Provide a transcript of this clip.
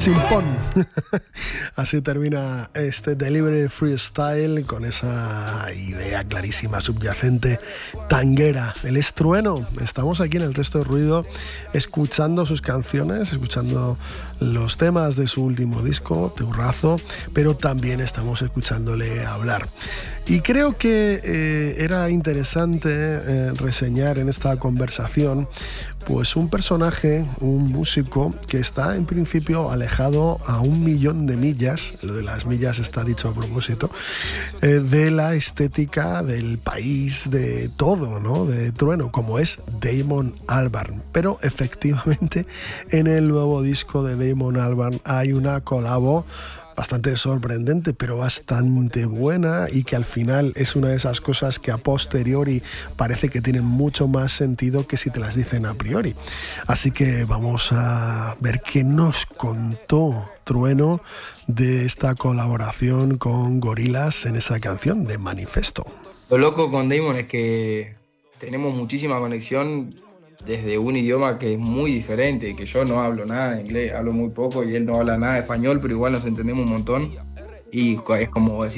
sin pon. Así termina este Delivery Freestyle con esa idea clarísima, subyacente, tanguera. Él es Trueno. Estamos aquí en El Resto de Ruido escuchando sus canciones, escuchando los temas de su último disco, Teurrazo, pero también estamos escuchándole hablar. Y creo que era interesante reseñar en esta conversación pues un personaje, un músico que está en principio alejado a 1.000.000 de millas, lo de las millas está dicho a propósito, de la estética del país, de todo, ¿no? De Trueno, como es Damon Albarn. Pero efectivamente en el nuevo disco de Damon Albarn hay una colabo bastante sorprendente, pero bastante buena, y que al final es una de esas cosas que a posteriori parece que tienen mucho más sentido que si te las dicen a priori. Así que vamos a ver qué nos contó Trueno de esta colaboración con Gorillaz en esa canción de Manifesto. Lo loco con Damon es que tenemos muchísima conexión desde un idioma que es muy diferente, que yo no hablo nada de inglés, hablo muy poco y él no habla nada de español, pero igual nos entendemos un montón y es como decir